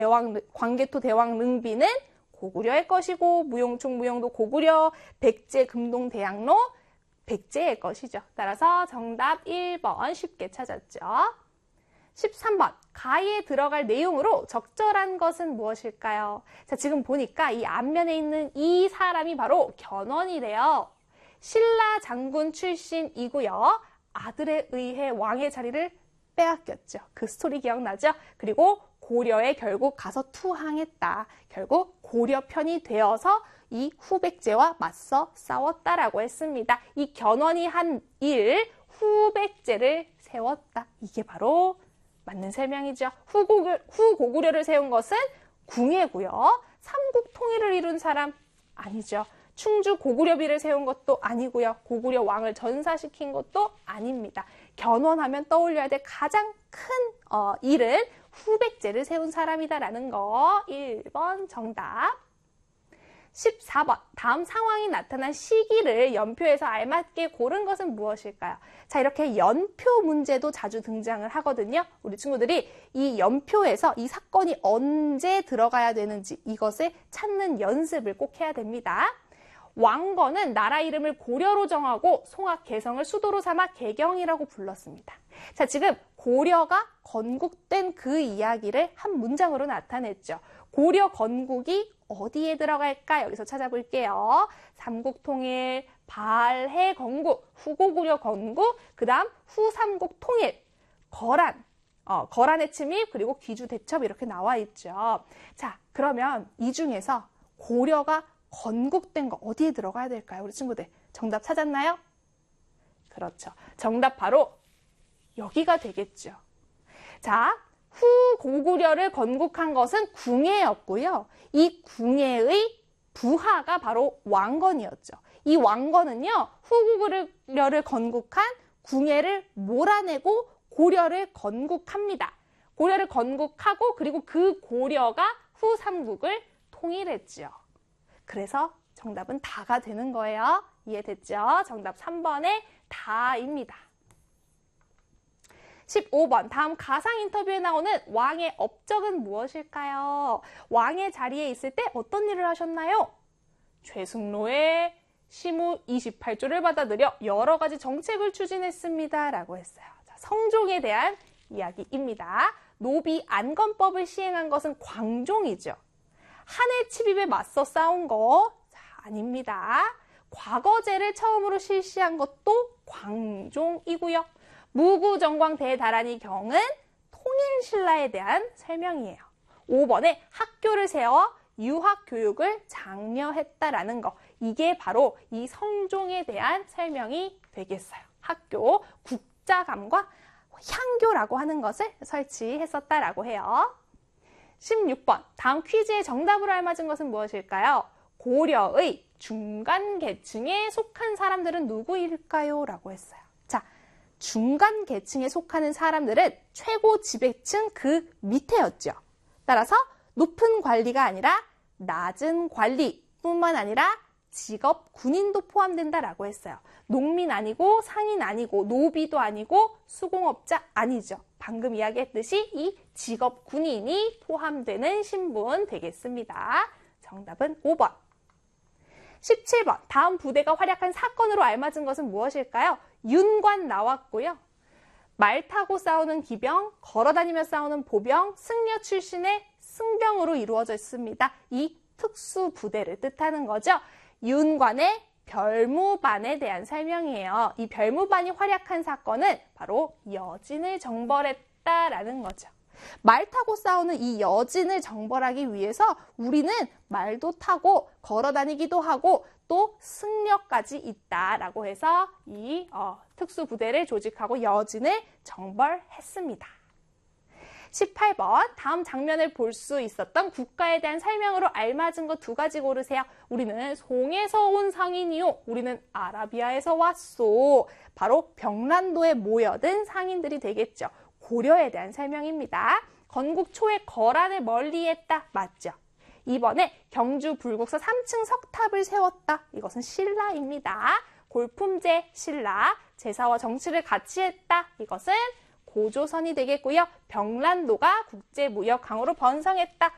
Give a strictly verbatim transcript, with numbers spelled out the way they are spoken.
대왕, 광개토 대왕 릉비는 고구려의 것이고 무용충 무용도 고구려, 백제 금동 대학로 백제의 것이죠. 따라서 정답 일 번 쉽게 찾았죠. 십삼 번 가에 들어갈 내용으로 적절한 것은 무엇일까요? 자, 지금 보니까 이 앞면에 있는 이 사람이 바로 견훤이래요. 신라 장군 출신이고요. 아들에 의해 왕의 자리를 빼앗겼죠. 그 스토리 기억나죠? 그리고 고려에 결국 가서 투항했다. 결국 고려 편이 되어서 이 후백제와 맞서 싸웠다라고 했습니다. 이 견훤이 한 일, 후백제를 세웠다. 이게 바로 맞는 설명이죠. 후고구, 후고구려를 세운 것은 궁예고요. 삼국 통일을 이룬 사람 아니죠. 충주 고구려비를 세운 것도 아니고요. 고구려 왕을 전사시킨 것도 아닙니다. 견훤하면 떠올려야 될 가장 큰 어, 일은 후백제를 세운 사람이다라는 거 일 번 정답. 십사 번 다음 상황이 나타난 시기를 연표에서 알맞게 고른 것은 무엇일까요? 자, 이렇게 연표 문제도 자주 등장을 하거든요. 우리 친구들이 이 연표에서 이 사건이 언제 들어가야 되는지 이것을 찾는 연습을 꼭 해야 됩니다. 왕건은 나라 이름을 고려로 정하고 송악 개성을 수도로 삼아 개경이라고 불렀습니다. 자, 지금 고려가 건국된 그 이야기를 한 문장으로 나타냈죠. 고려 건국이 어디에 들어갈까? 여기서 찾아볼게요. 삼국통일, 발해 건국, 후고구려 건국, 그 다음 후삼국 통일, 거란, 어, 거란의 침입, 그리고 귀주 대첩 이렇게 나와 있죠. 자, 그러면 이 중에서 고려가 건국된 거 어디에 들어가야 될까요? 우리 친구들 정답 찾았나요? 그렇죠. 정답 바로 여기가 되겠죠. 자, 후고구려를 건국한 것은 궁예였고요. 이 궁예의 부하가 바로 왕건이었죠. 이 왕건은요, 후고구려를 건국한 궁예를 몰아내고 고려를 건국합니다. 고려를 건국하고 그리고 그 고려가 후삼국을 통일했죠. 그래서 정답은 다가 되는 거예요. 이해됐죠? 정답 삼 번의 다입니다. 십오 번 다음 가상 인터뷰에 나오는 왕의 업적은 무엇일까요? 왕의 자리에 있을 때 어떤 일을 하셨나요? 최승로의 시무 이십팔 조를 받아들여 여러 가지 정책을 추진했습니다. 라고 했어요. 자, 성종에 대한 이야기입니다. 노비 안건법을 시행한 것은 광종이죠. 한해 침입에 맞서 싸운 거 자, 아닙니다. 과거제를 처음으로 실시한 것도 광종이고요. 무구정광 대다란이 경은 통일신라에 대한 설명이에요. 오 번에 학교를 세워 유학교육을 장려했다라는 거. 이게 바로 이 성종에 대한 설명이 되겠어요. 학교, 국자감과 향교라고 하는 것을 설치했었다라고 해요. 십육 번 다음 퀴즈의 정답으로 알맞은 것은 무엇일까요? 고려의 중간 계층에 속한 사람들은 누구일까요? 라고 했어요. 자, 중간 계층에 속하는 사람들은 최고 지배층 그 밑에였죠. 따라서 높은 관리가 아니라 낮은 관리뿐만 아니라 직업 군인도 포함된다라고 했어요. 농민 아니고 상인 아니고 노비도 아니고 수공업자 아니죠. 방금 이야기했듯이 이 직업 군인이 포함되는 신분 되겠습니다. 정답은 오 번. 십칠 번 다음 부대가 활약한 사건으로 알맞은 것은 무엇일까요? 윤관 나왔고요. 말 타고 싸우는 기병, 걸어다니며 싸우는 보병, 승려 출신의 승병으로 이루어져 있습니다. 이 특수 부대를 뜻하는 거죠. 윤관의 별무반에 대한 설명이에요. 이 별무반이 활약한 사건은 바로 여진을 정벌했다라는 거죠. 말 타고 싸우는 이 여진을 정벌하기 위해서 우리는 말도 타고 걸어 다니기도 하고 또 승려까지 있다라고 해서 이 어, 특수부대를 조직하고 여진을 정벌했습니다. 십팔 번 다음 장면을 볼 수 있었던 국가에 대한 설명으로 알맞은 거 두 가지 고르세요. 우리는 송에서 온 상인이요. 우리는 아라비아에서 왔소. 바로 병란도에 모여든 상인들이 되겠죠. 고려에 대한 설명입니다. 건국 초에 거란을 멀리했다. 맞죠? 이번에 경주 불국사 삼 층 석탑을 세웠다. 이것은 신라입니다. 골품제 신라, 제사와 정치를 같이 했다. 이것은 고조선이 되겠고요. 병란도가 국제무역강으로 번성했다.